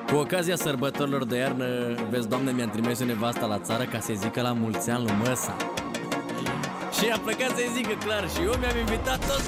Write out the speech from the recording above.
Cu ocazia sărbătorilor de iarnă, vezi, Doamne, mi-am trimis nevasta la țară ca să-i zică la mulți ani lui măsa. Și a plecat să-i zică clar și eu mi-am invitat toți